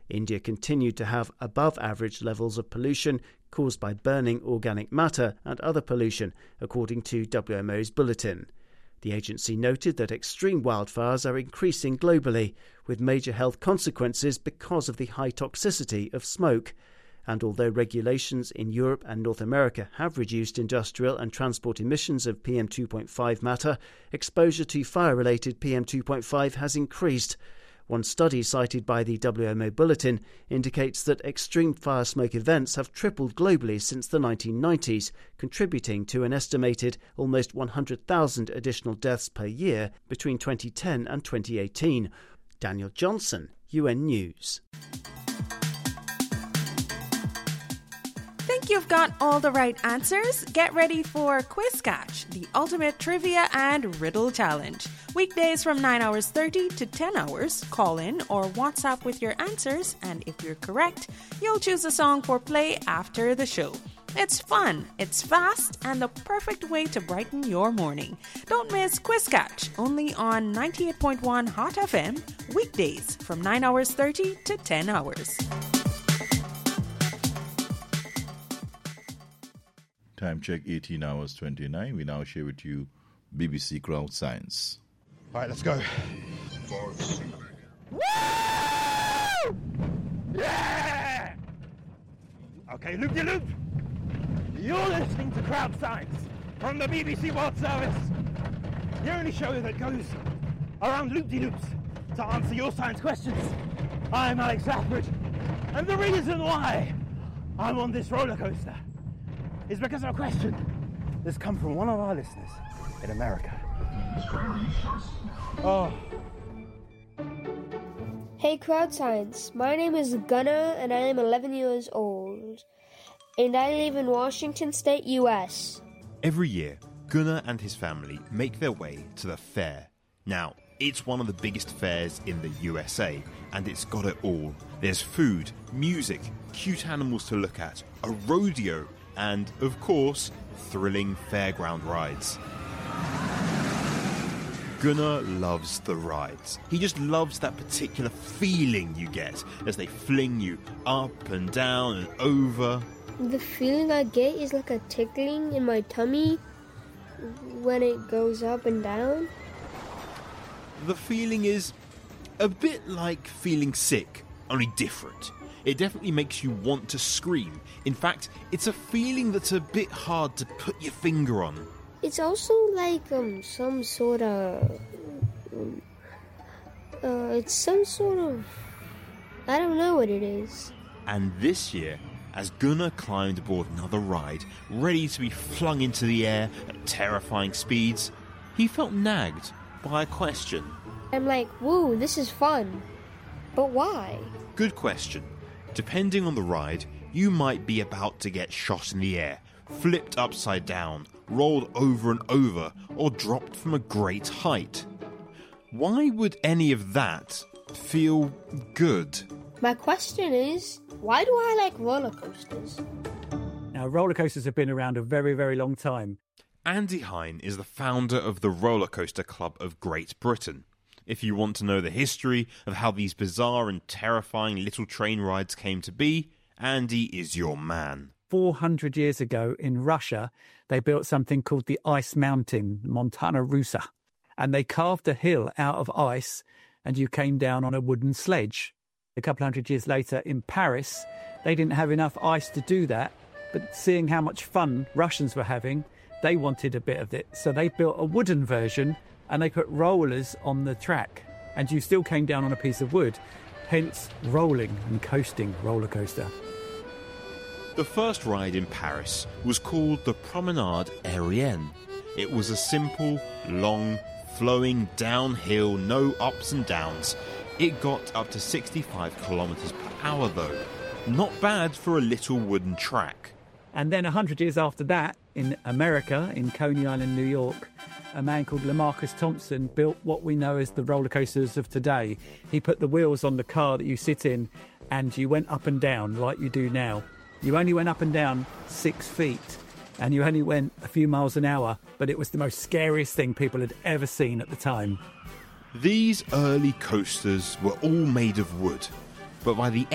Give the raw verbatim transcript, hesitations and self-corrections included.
India continued to have above-average levels of pollution caused by burning organic matter and other pollution, according to W M O's bulletin. The agency noted that extreme wildfires are increasing globally, with major health consequences because of the high toxicity of smoke. And although regulations in Europe and North America have reduced industrial and transport emissions of P M two point five matter, exposure to fire-related P M two point five has increased. One study cited by the W M O bulletin indicates that extreme fire smoke events have tripled globally since the nineteen nineties, contributing to an estimated almost one hundred thousand additional deaths per year between twenty ten and twenty eighteen. Daniel Johnson, U N News. Think you've got all the right answers? Get ready for Quiz Catch, the ultimate trivia and riddle challenge. Weekdays from nine hours thirty to ten hours, call in or WhatsApp with your answers, and if you're correct, you'll choose a song for play after the show. It's fun, it's fast, and the perfect way to brighten your morning. Don't miss Quiz Catch, only on ninety-eight point one Hot F M, weekdays from nine hours thirty to ten hours. Time check eighteen hours twenty-nine. We now share with you B B C Crowd Science. All right, let's go. Woo! Yeah! Okay, loop-de-loop. You're listening to Crowd Science from the B B C World Service. The only show that goes around loop-de-loops to answer your science questions. I'm Alex Lathbridge, and the reason why I'm on this roller coaster is because of a question that's come from one of our listeners in America. Oh. Hey Crowd Science, my name is Gunnar and I am eleven years old. And I live in Washington State, U S. Every year, Gunnar and his family make their way to the fair. Now, it's one of the biggest fairs in the U S A, and it's got it all. There's food, music, cute animals to look at, a rodeo, and, of course, thrilling fairground rides. Gunnar loves the rides. He just loves that particular feeling you get as they fling you up and down and over. The feeling I get is like a tickling in my tummy when it goes up and down. The feeling is a bit like feeling sick, only different. It definitely makes you want to scream. In fact, it's a feeling that's a bit hard to put your finger on. It's also like um some sort of... Um, uh, it's some sort of... I don't know what it is. And this year, as Gunnar climbed aboard another ride, ready to be flung into the air at terrifying speeds, he felt nagged by a question. I'm like, whoa, this is fun. But why? Good question. Depending on the ride, you might be about to get shot in the air, flipped upside down, rolled over and over, or dropped from a great height. Why would any of that feel good? My question is, why do I like roller coasters? Now, roller coasters have been around a very, very long time. Andy Hine is the founder of the Roller Coaster Club of Great Britain. If you want to know the history of how these bizarre and terrifying little train rides came to be, Andy is your man. four hundred years ago in Russia, they built something called the Ice Mountain, Montana Russa. And they carved a hill out of ice and you came down on a wooden sledge. A couple hundred years later in Paris, they didn't have enough ice to do that. But seeing how much fun Russians were having, they wanted a bit of it. So they built a wooden version and they put rollers on the track, and you still came down on a piece of wood, hence rolling and coasting roller coaster. The first ride in Paris was called the Promenade Aérienne. It was a simple, long, flowing downhill, no ups and downs. It got up to sixty-five kilometres per hour though. Not bad for a little wooden track. And then a hundred years after that, in America, in Coney Island, New York, a man called Lamarcus Thompson built what we know as the roller coasters of today. He put the wheels on the car that you sit in and you went up and down like you do now. You only went up and down six feet and you only went a few miles an hour, but it was the most scariest thing people had ever seen at the time. These early coasters were all made of wood, but by the